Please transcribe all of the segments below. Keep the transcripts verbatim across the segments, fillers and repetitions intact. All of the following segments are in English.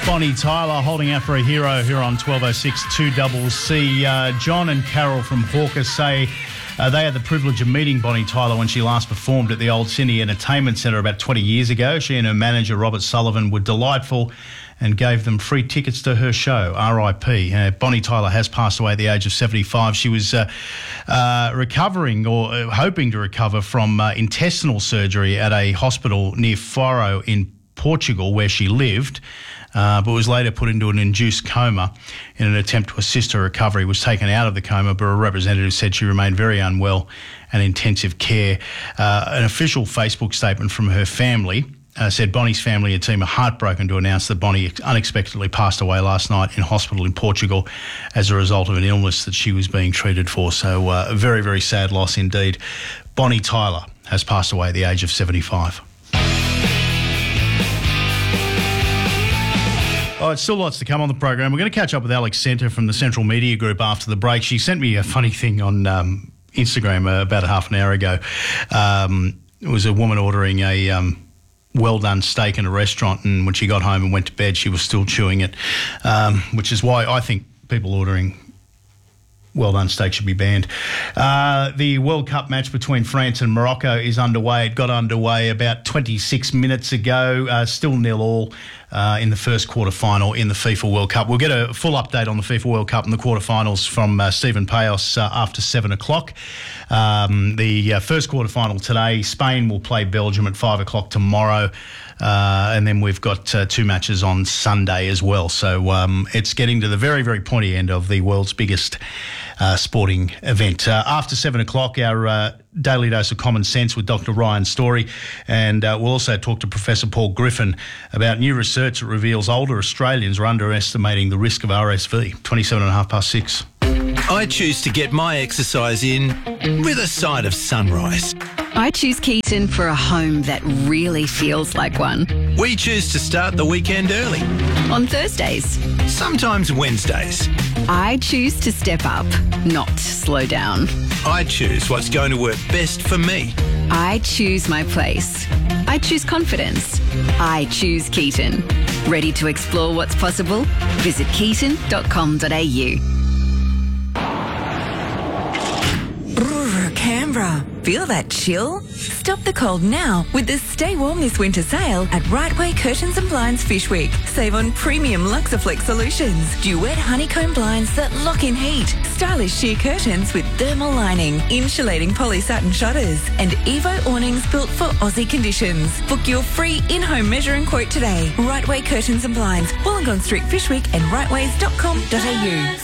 Bonnie Tyler holding out for a hero here on twelve oh six two C C. Uh, John and Carol from Hawker say uh, they had the privilege of meeting Bonnie Tyler when she last performed at the Old Sydney Entertainment Centre about twenty years ago. She and her manager, Robert Sullivan, were delightful and gave them free tickets to her show, R I P. Uh, Bonnie Tyler has passed away at the age of seventy-five. She was uh, uh, recovering or uh, hoping to recover from uh, intestinal surgery at a hospital near Faro in Portugal, where she lived, uh, but was later put into an induced coma in an attempt to assist her recovery. Was taken out of the coma, but a representative said she remained very unwell and intensive care. Uh, an official Facebook statement from her family Uh, said Bonnie's family and team are heartbroken to announce that Bonnie unexpectedly passed away last night in hospital in Portugal as a result of an illness that she was being treated for. So uh, a very, very sad loss indeed. Bonnie Tyler has passed away at the age of seventy-five. Oh, it's still lots to come on the program. We're going to catch up with Alex Centre from the Central Media Group after the break. She sent me a funny thing on um, Instagram uh, about a half an hour ago. Um, it was a woman ordering a... Um, well-done steak in a restaurant, and when she got home and went to bed, she was still chewing it, um, which is why I think people ordering well-done steak should be banned. Uh, the World Cup match between France and Morocco is underway. It got underway about twenty-six minutes ago, uh, still nil all uh, in the first quarter-final in the FIFA World Cup. We'll get a full update on the FIFA World Cup and the quarter-finals from uh, Stephen Payos uh, after seven o'clock. Um, the uh, first quarter-final today, Spain will play Belgium at five o'clock tomorrow. Uh, and then we've got uh, two matches on Sunday as well. So um, it's getting to the very, very pointy end of the world's biggest uh, sporting event. Uh, after seven o'clock, our uh, Daily Dose of Common Sense with Doctor Ryan Story. And uh, we'll also talk to Professor Paul Griffin about new research that reveals older Australians are underestimating the risk of R S V. twenty-seven and a half past six. I choose to get my exercise in with a side of sunrise. I choose Keaton for a home that really feels like one. We choose to start the weekend early. On Thursdays. Sometimes Wednesdays. I choose to step up, not slow down. I choose what's going to work best for me. I choose my place. I choose confidence. I choose Keaton. Ready to explore what's possible? Visit keaton dot com dot a u. Canberra. Feel that chill? Stop the cold now with the Stay Warm This Winter sale at Right Way Curtains and Blinds Fish Week. Save on premium Luxaflex solutions, duet honeycomb blinds that lock in heat, stylish sheer curtains with thermal lining, insulating poly satin shutters, and Evo awnings built for Aussie conditions. Book your free in-home measuring quote today. Right Way Curtains and Blinds, Wollongong Street Fish Week and rightways dot com dot a u.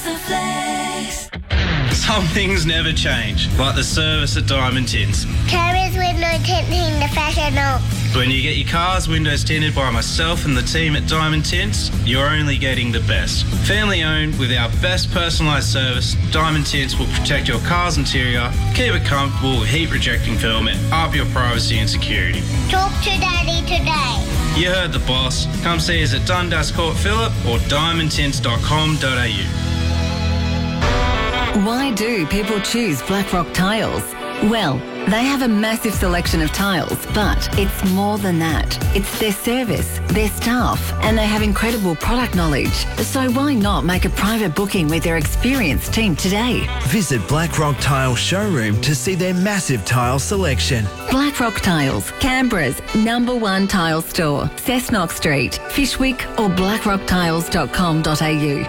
Some things never change, like the service at Diamond Tints. Carriers window tinting the professional. When you get your car's windows tinted by myself and the team at Diamond Tints, you're only getting the best. Family owned with our best personalised service, Diamond Tints will protect your car's interior, keep it comfortable with heat rejecting film and up your privacy and security. Talk to Daddy today. You heard the boss. Come see us at Dundas Court Phillip or diamond tints dot com dot a u. Why do people choose Blackrock Tiles? Well, they have a massive selection of tiles, but it's more than that. It's their service, their staff, and they have incredible product knowledge. So why not make a private booking with their experienced team today? Visit Blackrock Tile Showroom to see their massive tile selection. Blackrock Tiles, Canberra's number one tile store. Cessnock Street, Fishwick or blackrock tiles dot com dot a u.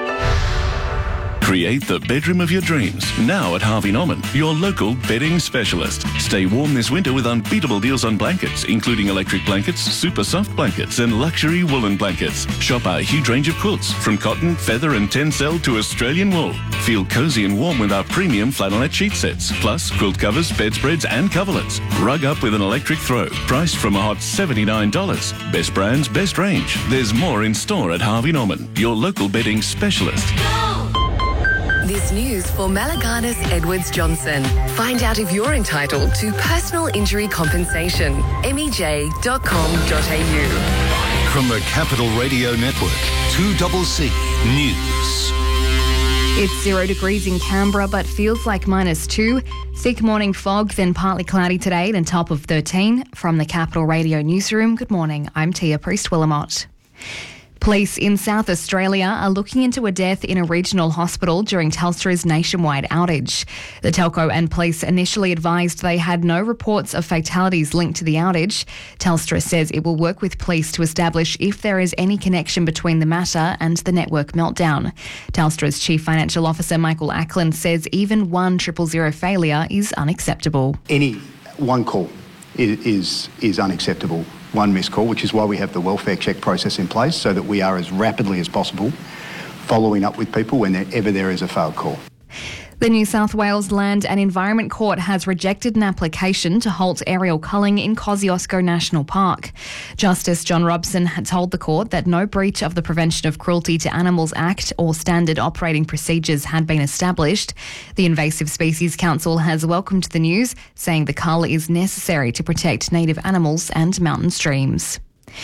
Create the bedroom of your dreams now at Harvey Norman, your local bedding specialist. Stay warm this winter with unbeatable deals on blankets, including electric blankets, super soft blankets, and luxury woolen blankets. Shop our huge range of quilts, from cotton, feather, and tencel to Australian wool. Feel cozy and warm with our premium flannelette sheet sets, plus quilt covers, bedspreads, and coverlets. Rug up with an electric throw, priced from a hot seventy-nine dollars. Best brands, best range. There's more in store at Harvey Norman, your local bedding specialist. This news for Malaganas Edwards Johnson. Find out if you're entitled to personal injury compensation. M E J dot com dot a u. From the Capital Radio Network, two C C News. It's zero degrees in Canberra, but feels like minus two. Thick morning fog, then partly cloudy today, then top of thirteen. From the Capital Radio Newsroom, good morning. I'm Tia Priest-Willamott. Police in South Australia are looking into a death in a regional hospital during Telstra's nationwide outage. The telco and police initially advised they had no reports of fatalities linked to the outage. Telstra says it will work with police to establish if there is any connection between the matter and the network meltdown. Telstra's Chief Financial Officer Michael Ackland says even one triple zero failure is unacceptable. Any one call is, is, is unacceptable. One missed call, which is why we have the welfare check process in place so that we are as rapidly as possible following up with people whenever there is a failed call. The New South Wales Land and Environment Court has rejected an application to halt aerial culling in Kosciuszko National Park. Justice John Robson had told the court that no breach of the Prevention of Cruelty to Animals Act or standard operating procedures had been established. The Invasive Species Council has welcomed the news, saying the cull is necessary to protect native animals and mountain streams.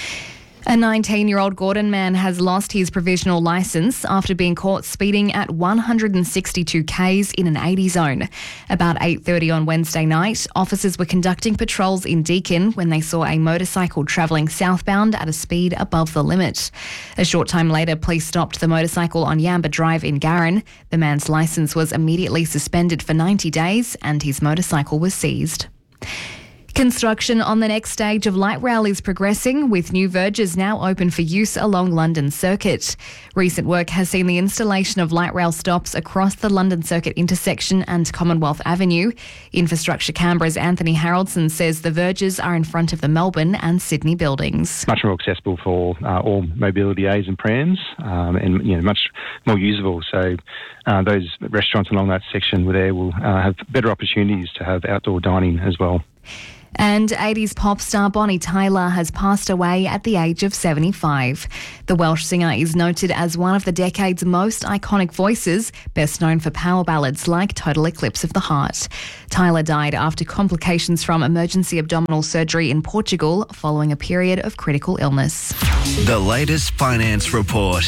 A nineteen-year-old Gordon man has lost his provisional licence after being caught speeding at one hundred sixty-two kays in an eighty zone. About eight thirty on Wednesday night, officers were conducting patrols in Deakin when they saw a motorcycle travelling southbound at a speed above the limit. A short time later, police stopped the motorcycle on Yamba Drive in Garran. The man's licence was immediately suspended for ninety days and his motorcycle was seized. Construction on the next stage of light rail is progressing, with new verges now open for use along London Circuit. Recent work has seen the installation of light rail stops across the London Circuit intersection and Commonwealth Avenue. Infrastructure Canberra's Anthony Haroldson says the verges are in front of the Melbourne and Sydney buildings. Much more accessible for uh, all mobility aids and prams, um, and you know much more usable. So uh, those restaurants along that section there will uh, have better opportunities to have outdoor dining as well. And eighties pop star Bonnie Tyler has passed away at the age of seventy-five. The Welsh singer is noted as one of the decade's most iconic voices, best known for power ballads like Total Eclipse of the Heart. Tyler died after complications from emergency abdominal surgery in Portugal following a period of critical illness. The latest finance report.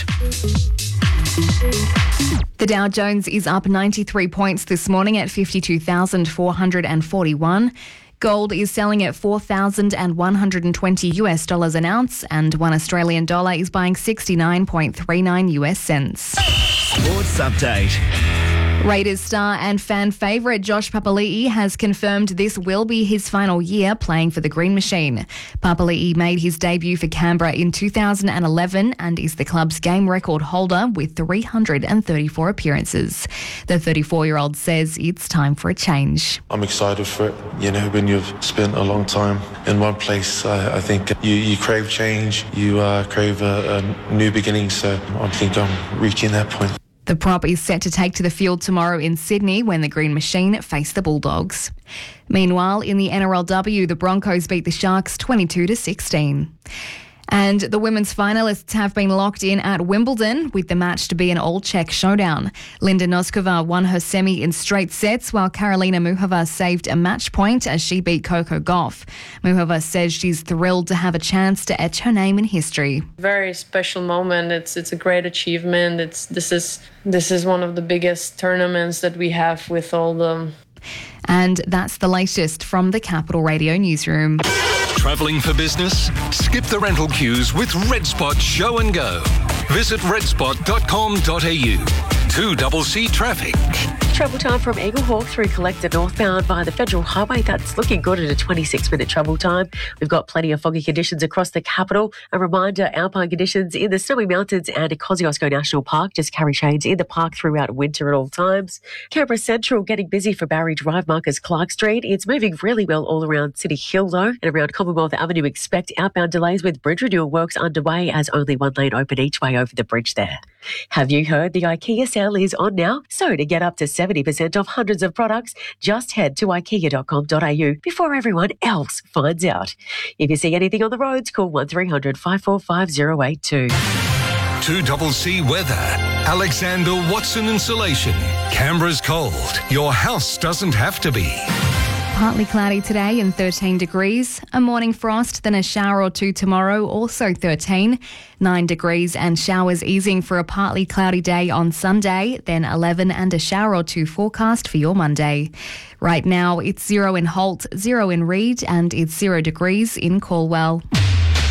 The Dow Jones is up ninety-three points this morning at fifty-two thousand four hundred forty-one. Gold is selling at four thousand one hundred twenty US dollars an ounce, and one Australian dollar is buying sixty-nine point three nine US cents. Sports update. Raiders star and fan favourite Josh Papali'i has confirmed this will be his final year playing for the Green Machine. Papali'i made his debut for Canberra in two thousand eleven and is the club's game record holder with three hundred thirty-four appearances. The thirty-four-year-old says it's time for a change. I'm excited for it. You know, when you've spent a long time in one place, I, I think you, you crave change, you uh, crave a, a new beginning, so I think I'm reaching that point. The prop is set to take to the field tomorrow in Sydney when the Green Machine face the Bulldogs. Meanwhile, in the N R L W, the Broncos beat the Sharks twenty-two to sixteen. And the women's finalists have been locked in at Wimbledon, with the match to be an all-Czech showdown. Linda Noskova won her semi in straight sets, while Karolina Muchova saved a match point as she beat Coco Gauff. Muchova says she's thrilled to have a chance to etch her name in history. Very special moment. It's it's a great achievement. It's this is this is one of the biggest tournaments that we have with all the. And that's the latest from the Capital Radio newsroom. Travelling for business? Skip the rental queues with Red Spot Show and Go. Visit red spot dot com dot a u. two C C traffic. Travel time from Eaglehawk through Collector northbound via the Federal Highway. That's looking good at a twenty-six minute travel time. We've got plenty of foggy conditions across the capital. A reminder, alpine conditions in the Snowy Mountains and at Kosciuszko National Park. Just carry shades in the park throughout winter at all times. Canberra Central getting busy for Barry Drive, Marcus Clark Street. It's moving really well all around City Hill though, and around Commonwealth Avenue. Expect outbound delays with bridge renewal works underway as only one lane open each way over the bridge there. Have you heard the IKEA sale is on now? So to get up to seventy percent off hundreds of products, just head to ikea dot com dot a u before everyone else finds out. If you see anything on the roads, call one three hundred five four five zero eight two. two C C weather. Alexander Watson Insulation. Canberra's cold. Your house doesn't have to be. Partly cloudy today and thirteen degrees. A morning frost, then a shower or two tomorrow, also thirteen. nine degrees and showers easing for a partly cloudy day on Sunday, then eleven and a shower or two forecast for your Monday. Right now, it's zero in Holt, zero in Reid, and it's zero degrees in Caldwell.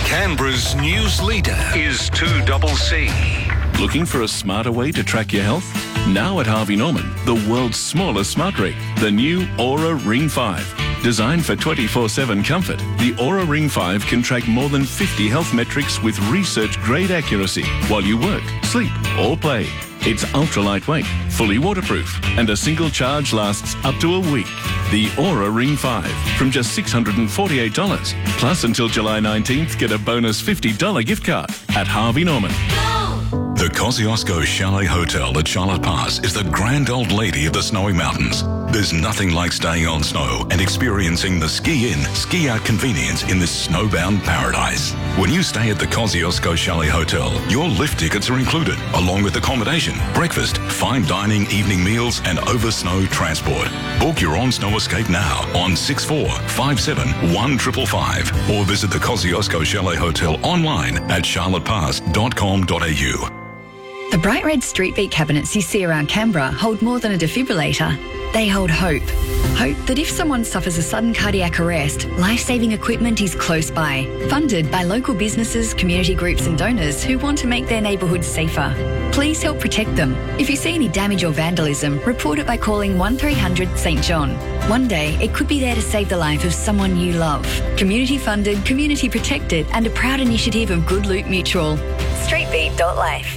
Canberra's news leader is two C. Looking for a smarter way to track your health? Now at Harvey Norman, the world's smallest smart ring, the new Aura Ring five. Designed for twenty-four seven comfort, the Aura Ring five can track more than fifty health metrics with research-grade accuracy while you work, sleep or play. It's ultra lightweight, fully waterproof, and a single charge lasts up to a week. The Aura Ring five from just six hundred forty-eight dollars. Plus, until July nineteenth, get a bonus fifty dollars gift card at Harvey Norman. The Kosciuszko Chalet Hotel at Charlotte Pass is the grand old lady of the snowy mountains. There's nothing like staying on snow and experiencing the ski-in, ski-out convenience in this snowbound paradise. When you stay at the Kosciuszko Chalet Hotel, your lift tickets are included, along with accommodation, breakfast, fine dining, evening meals, and over-snow transport. Book your on-snow escape now on six four five seven one five five five or visit the Kosciuszko Chalet Hotel online at charlotte pass dot com dot a u. The bright red street beat cabinets you see around Canberra hold more than a defibrillator. They hold hope. Hope that if someone suffers a sudden cardiac arrest, life-saving equipment is close by. Funded by local businesses, community groups and donors who want to make their neighbourhoods safer. Please help protect them. If you see any damage or vandalism, report it by calling one three hundred St John. One day, it could be there to save the life of someone you love. Community funded, community protected and a proud initiative of Good Loot Mutual. streetbeat dot life.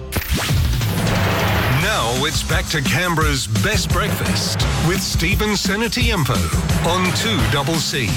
Now it's back to Canberra's best breakfast with Stephen Senatiempo on two C C.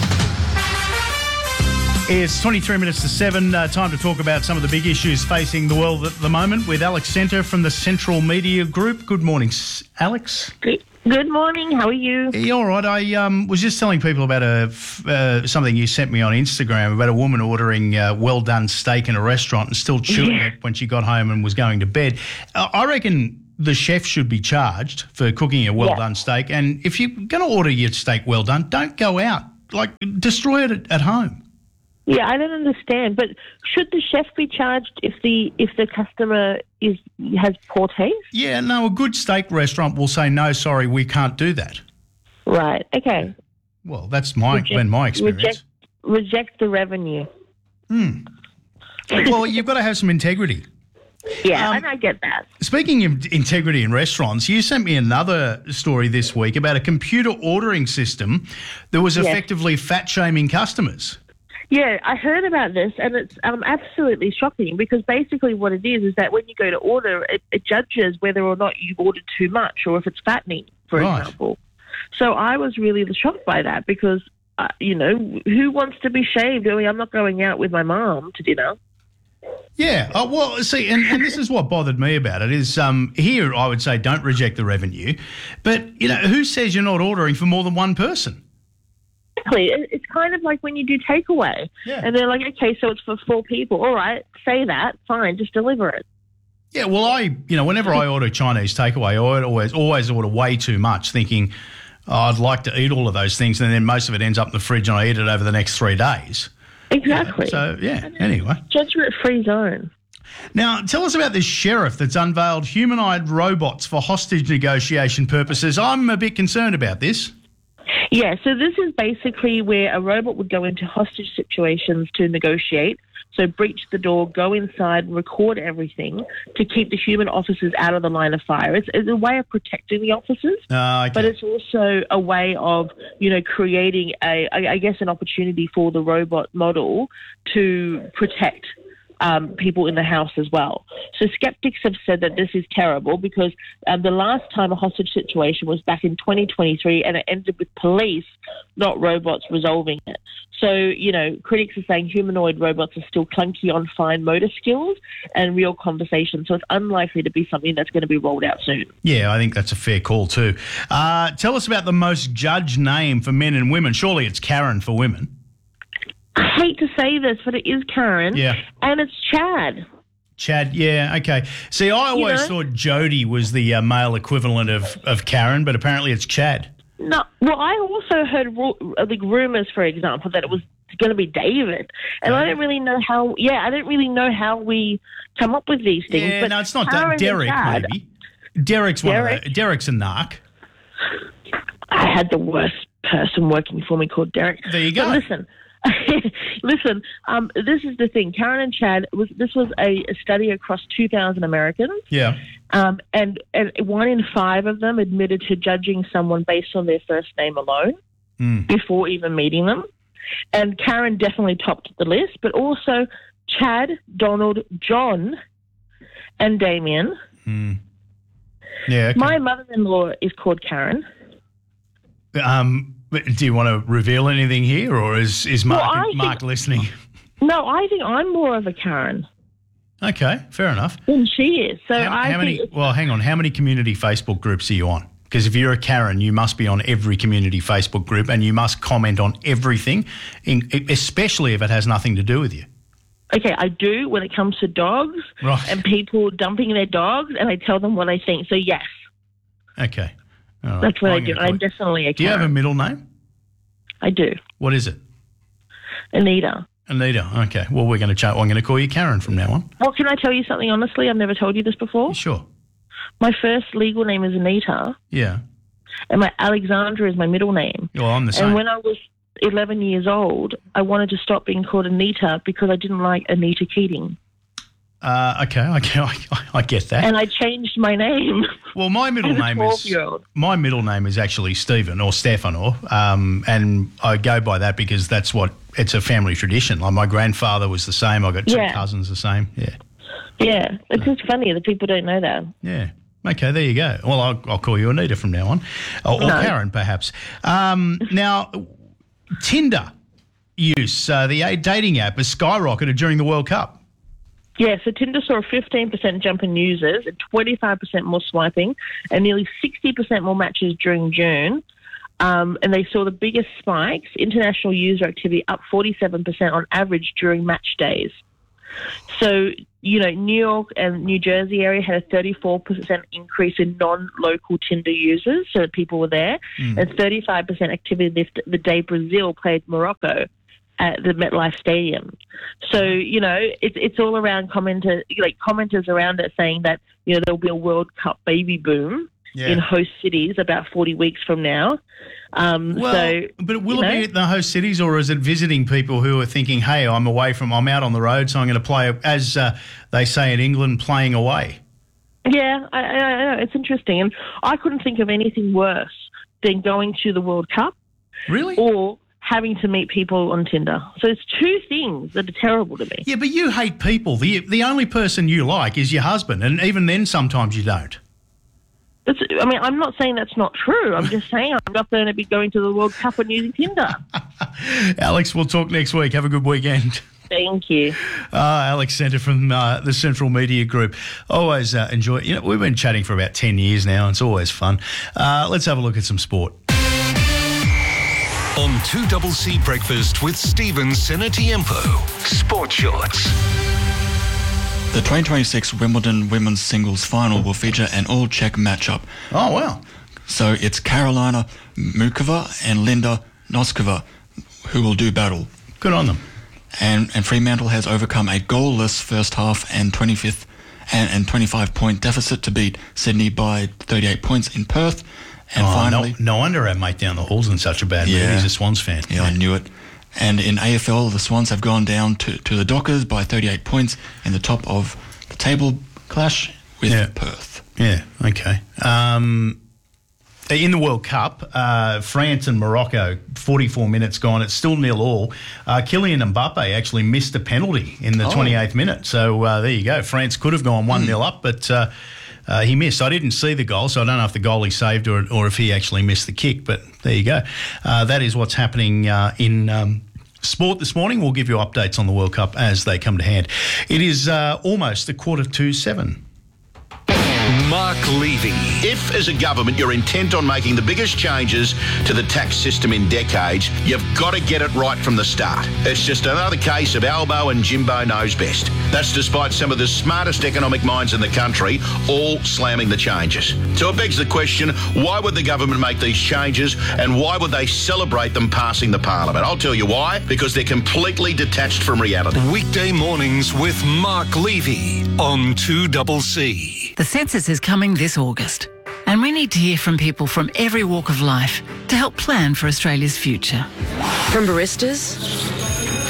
It's twenty-three minutes to seven. Uh, time to talk about some of the big issues facing the world at the moment with Alex Centre from the Central Media Group. Good morning, Alex. Good. Good morning. How are you? Are you all right? I um, was just telling people about a uh, something you sent me on Instagram about a woman ordering uh, well-done steak in a restaurant and still chewing Yeah. it when she got home and was going to bed. Uh, I reckon the chef should be charged for cooking a well-done steak. And if you're going to order your steak well done, don't go out. Like, destroy it at, at home. Yeah, I don't understand. But should the chef be charged if the if the customer is has poor taste? Yeah, no, a good steak restaurant will say, no, sorry, we can't do that. Right. Okay. Well, that's my Reject- been my experience. Reject, reject the revenue. Hmm. Well, you've got to have some integrity. Yeah, Um, and I get that. Speaking of integrity in restaurants, you sent me another story this week about a computer ordering system that was Yes. effectively fat-shaming customers. Yeah, I heard about this, and it's um, absolutely shocking because basically what it is is that when you go to order, it, it judges whether or not you've ordered too much or if it's fattening, for Right. example. So I was really shocked by that because, uh, you know, who wants to be shamed? I mean, I'm not going out with my mom to dinner. Yeah. Oh, well, see, and, and this is what bothered me about it is um, here I would say don't reject the revenue, but, you know, who says you're not ordering for more than one person? Exactly. It- It's kind of like when you do takeaway. Yeah. And they're like, okay, so it's for four people. All right, say that. Fine, just deliver it. Yeah, well, I, you know, whenever I order Chinese takeaway, I always always order way too much, thinking oh, I'd like to eat all of those things, and then most of it ends up in the fridge, and I eat it over the next three days. Exactly. So, yeah, anyway. Judgment-free zone. Now, tell us about this sheriff that's unveiled humanoid robots for hostage negotiation purposes. I'm a bit concerned about this. Yeah, so this is basically where a robot would go into hostage situations to negotiate. So breach the door, go inside, record everything to keep the human officers out of the line of fire. It's, it's a way of protecting the officers, Uh, okay. but it's also a way of, you know, creating a, I, I guess, an opportunity for the robot model to protect Um, people in the house as well. So skeptics have said that this is terrible because um, the last time a hostage situation was back in twenty twenty-three and it ended with police, not robots, resolving it. So, you know, critics are saying humanoid robots are still clunky on fine motor skills and real conversation. So it's unlikely to be something that's going to be rolled out soon. Yeah, I think that's a fair call too. Uh, tell us about the most judged name for men and women. Surely it's Karen for women. I hate to say this, but it is Karen. Yeah. And it's Chad. Chad, yeah, okay. See, I always know? thought Jody was the uh, male equivalent of, of Karen, but apparently it's Chad. No, well, I also heard ru- like rumors, for example, that it was going to be David, and I don't really know how. Yeah, I don't really know how we come up with these things. Yeah, but no, it's not Karen that. and Derek, Chad, maybe. Derek's one Derek? of the, Derek's a narc. I had the worst person working for me called Derek. There you go. But listen, Listen, um, this is the thing. Karen and Chad, was this was a, a study across two thousand Americans. Yeah. Um, and, and one in five of them admitted to judging someone based on their first name alone Mm. before even meeting them. And Karen definitely topped the list, but also Chad, Donald, John, and Damien. Mm. Yeah. Okay. My mother-in-law is called Karen. Um, but do you want to reveal anything here, or is, is Mark, Well, I think- Mark listening? No, I think I'm more of a Karen Okay, fair enough. than she is. So How, I how think many? Well, hang on. How many community Facebook groups are you on? Because if you're a Karen, you must be on every community Facebook group, and you must comment on everything, in, especially if it has nothing to do with you. Okay, I do when it comes to dogs Right. and people dumping their dogs, and I tell them what I think. So yes, Okay. All right. that's what Well, I I'm do. gonna I'm call- definitely a Do you have a Karen. middle name? I do. What is it? Anita. Anita. Okay. Well, we're going to chat. I'm going to call you Karen from now on. Well, can I tell you something honestly? I've never told you this before. Sure. My first legal name is Anita, Yeah. and my Alexandra is my middle name. Well, I'm the same. And when I was eleven years old, I wanted to stop being called Anita because I didn't like Anita Keating. Uh, okay. Okay. I, I get that. And I changed my name. Well, my middle as a name is twelve-year-old. my middle name is actually Stephen or Stefano, um, and I go by that because that's what it's a family tradition. Like my grandfather was the same. I got two Yeah. cousins the same. Yeah. Yeah, it's just funny that people don't know that. Yeah. Okay, there you go. Well, I'll, I'll call you Anita from now on, or, or No. Karen perhaps. Um, now, Tinder use, uh, the a- dating app, has skyrocketed during the World Cup. Yeah, so Tinder saw a fifteen percent jump in users, and twenty-five percent more swiping, and nearly sixty percent more matches during June. Um, and they saw the biggest spikes, international user activity up forty-seven percent on average during match days. So, you know, New York and New Jersey area had a thirty-four percent increase in non-local Tinder users, so that people were there, Mm. and thirty-five percent activity the, the day Brazil played Morocco at the MetLife Stadium. So, you know, it's it's all around commenter, like commenters around it saying that, you know, there'll be a World Cup baby boom Yeah. in host cities about forty weeks from now. Um, Well, so, but will you it know, be at the host cities, or is it visiting people who are thinking, hey, I'm away from, I'm out on the road, so I'm going to play, as uh, they say in England, playing away? Yeah, I, I, I know. It's interesting. And I couldn't think of anything worse than going to the World Cup. Really? Or having to meet people on Tinder. So it's two things that are terrible to me. Yeah, but you hate people. The, the only person you like is your husband, and even then sometimes you don't. It's, I mean, I'm not saying that's not true. I'm just saying I'm not going to be going to the World Cup and using Tinder. Alex, we'll talk next week. Have a good weekend. Thank you. Uh, Alex Centre from uh, the Central Media Group. Always uh, enjoy it. You know, we've been chatting for about ten years now. It's always fun. Uh, let's have a look at some sport. On two C Breakfast with Stephen Senatiempo. Sport Shorts. The twenty twenty-six Wimbledon Women's Singles Final will feature an all-Czech matchup. Oh, wow. So it's Carolina Mukova and Linda Noskova who will do battle. Good on them. And, and Fremantle has overcome a goalless first half and twenty-fifth and, and twenty-five point deficit to beat Sydney by thirty-eight points in Perth. And oh, finally, no, no wonder our mate down the hall's in such a bad mood. Yeah. He's a Swans fan. Yeah, I knew it. And in A F L, the Swans have gone down to, to the Dockers by thirty-eight points in the top of the table clash with Yeah. Perth. Yeah, okay. Um, in the World Cup, uh, France and Morocco, forty-four minutes gone. It's still nil all. Uh, Kylian Mbappe actually missed a penalty in the Oh. twenty-eighth minute. So uh, there you go. France could have gone one nil up, but uh, uh, he missed. I didn't see the goal, so I don't know if the goalie saved or, or if he actually missed the kick, but there you go. Uh, that is what's happening uh, in... Um, Sport this morning. We'll give you updates on the World Cup as they come to hand. It is uh, almost a quarter to seven. Mark Levy. If, as a government, you're intent on making the biggest changes to the tax system in decades, you've got to get it right from the start. It's just another case of Albo and Jimbo knows best. That's despite some of the smartest economic minds in the country all slamming the changes. So it begs the question, why would the government make these changes and why would they celebrate them passing the parliament? I'll tell you why. Because they're completely detached from reality. Weekday mornings with Mark Levy on two C. The census is coming this August, and we need to hear from people from every walk of life to help plan for Australia's future. From baristas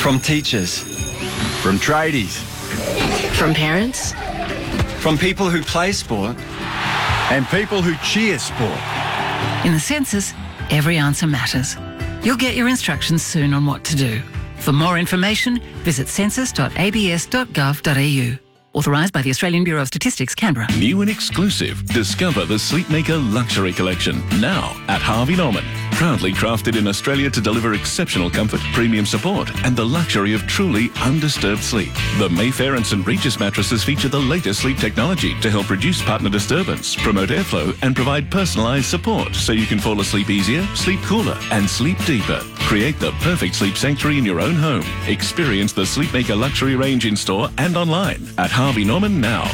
From teachers. From tradies. From parents. From people who play sport. And people who cheer sport. In the census, every answer matters. You'll get your instructions soon on what to do. For more information, visit census dot a b s dot gov dot a u. Authorised by the Australian Bureau of Statistics, Canberra. New and exclusive. Discover the Sleepmaker Luxury Collection. Now at Harvey Norman. Proudly crafted in Australia to deliver exceptional comfort, premium support, and the luxury of truly undisturbed sleep. The Mayfair and St Regis mattresses feature the latest sleep technology to help reduce partner disturbance, promote airflow, and provide personalised support so you can fall asleep easier, sleep cooler, and sleep deeper. Create the perfect sleep sanctuary in your own home. Experience the Sleepmaker Luxury range in store and online at Harvey Norman now.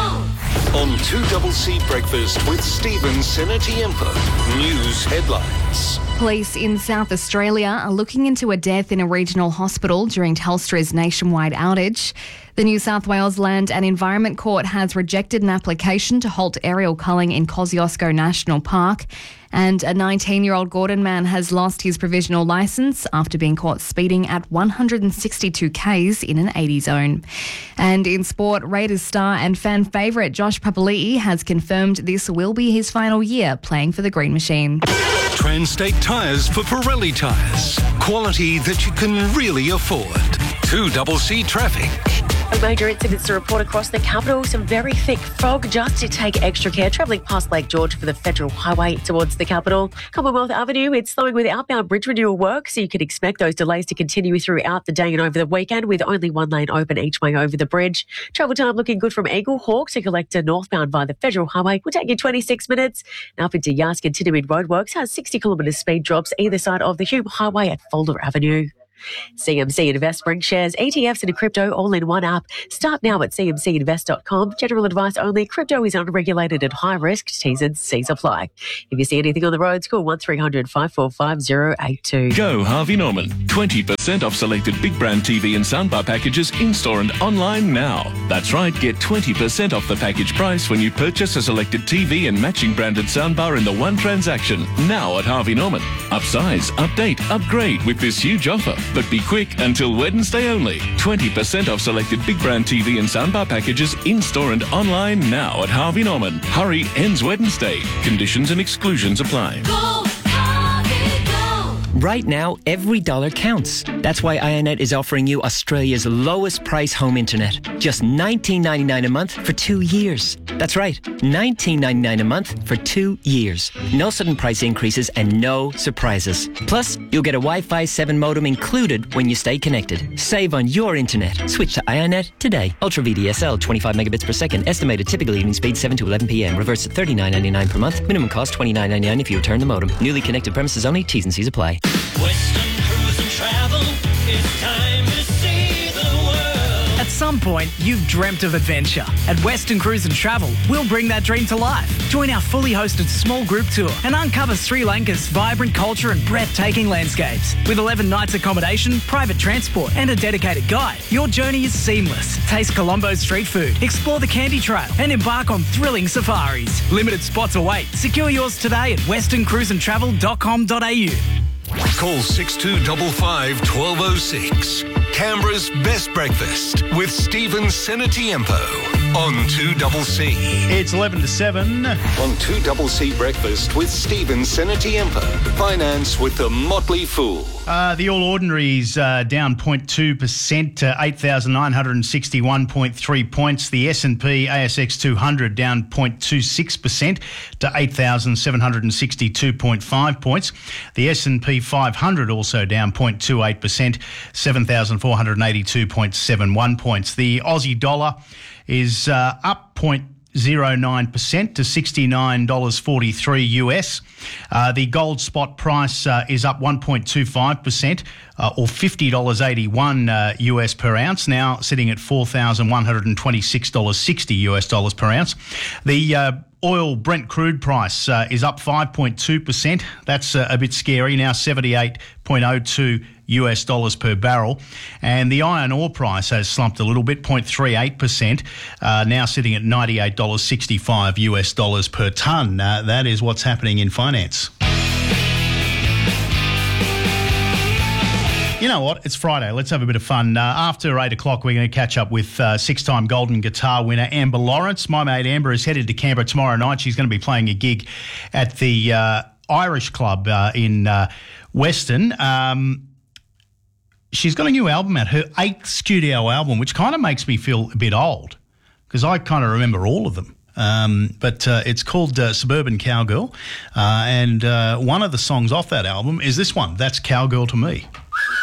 On two C C Breakfast with Stephen Senatiempo. News headlines. Police in South Australia are looking into a death in a regional hospital during Telstra's nationwide outage. The New South Wales Land and Environment Court has rejected an application to halt aerial culling in Kosciuszko National Park. And a nineteen-year-old Gordon man has lost his provisional licence after being caught speeding at one hundred sixty-two kays in an eighty zone. And in sport, Raiders star and fan favourite Josh Papali'i has confirmed this will be his final year playing for the Green Machine. Transtate Tyres for Pirelli tyres. Quality that you can really afford. two C C traffic. Major incidents to report across the capital. Some very thick fog, just to take extra care. Travelling past Lake George for the Federal Highway towards the capital. Commonwealth Avenue, it's slowing with outbound bridge renewal work, so you can expect those delays to continue throughout the day and over the weekend, with only one lane open each way over the bridge. Travel time looking good from Eagle Hawk to Collector northbound via the Federal Highway. Will take you twenty-six minutes. And up into Yask, continuing roadworks has sixty kilometre speed drops either side of the Hume Highway at Folder Avenue. C M C Invest brings shares, E T Fs and crypto all in one app. Start now at c m c invest dot com. General advice only. Crypto is unregulated and high risk. T's and C's apply. If you see anything on the roads, call one three hundred five four five zero eight two. Go Harvey Norman. twenty percent off selected big brand T V and soundbar packages in-store and online now. That's right, get twenty percent off the package price when you purchase a selected T V and matching branded soundbar in the one transaction. Now at Harvey Norman. Upsize, update, upgrade with this huge offer. But be quick, until Wednesday only. twenty percent off selected big brand T V and soundbar packages in-store and online now at Harvey Norman. Hurry, ends Wednesday. Conditions and exclusions apply. Go, Harvey, go. Right now, every dollar counts. That's why iiNet is offering you Australia's lowest price home internet. Just nineteen ninety-nine a month for two years. That's right, nineteen ninety-nine a month for two years. No sudden price increases and no surprises. Plus, you'll get a Wi-Fi seven modem included when you stay connected. Save on your internet. Switch to iiNet today. Ultra V D S L, twenty-five megabits per second. Estimated typical evening speed seven to eleven p.m. Reverse at thirty-nine ninety-nine per month. Minimum cost twenty-nine ninety-nine if you return the modem. Newly connected premises only. T's and C's apply. Western Cruise and Travel. It's time to see the world. At some point, you've dreamt of adventure. At Western Cruise and Travel, we'll bring that dream to life. Join our fully hosted small group tour and uncover Sri Lanka's vibrant culture and breathtaking landscapes. With eleven nights accommodation, private transport and a dedicated guide, your journey is seamless. Taste Colombo's street food, explore the Candy Trail and embark on thrilling safaris. Limited spots await. Secure yours today at western cruise and travel dot com dot a u. Call six two five five, one two zero six. Canberra's best breakfast with Stephen Senatiempo on two C C. It's eleven to seven. On two C C Breakfast with Stephen Senatiempo. Finance with the Motley Fool. Uh, the All Ordinaries uh, down zero point two percent to eight thousand nine hundred sixty-one point three points. The S and P A S X two hundred down zero point two six percent to eight thousand seven hundred sixty-two point five points. The S and P five hundred also down zero point two eight percent, seven thousand four hundred eighty-two point seven one points. The Aussie dollar is uh, up zero point zero nine percent to sixty-nine dollars forty-three U S. Uh, the gold spot price uh, is up one point two five percent uh, or fifty dollars eighty-one uh, U S per ounce, now sitting at four thousand one hundred twenty-six dollars sixty U S dollars per ounce. The uh, oil Brent crude price uh, is up five point two percent. That's uh, a bit scary, now seventy-eight point oh two U S dollars per barrel. And the iron ore price has slumped a little bit, zero point three eight percent, uh, now sitting at ninety-eight dollars sixty-five U S dollars per tonne. Uh, that is what's happening in finance. You know what? It's Friday. Let's have a bit of fun. Uh, after eight o'clock, we're going to catch up with uh, six-time Golden Guitar winner Amber Lawrence. My mate Amber is headed to Canberra tomorrow night. She's going to be playing a gig at the uh, Irish Club uh, in uh, Western. Um, she's got a new album out, her eighth studio album, which kind of makes me feel a bit old because I kind of remember all of them. Um, but uh, it's called uh, Suburban Cowgirl, uh, and uh, one of the songs off that album is this one, That's Cowgirl to Me.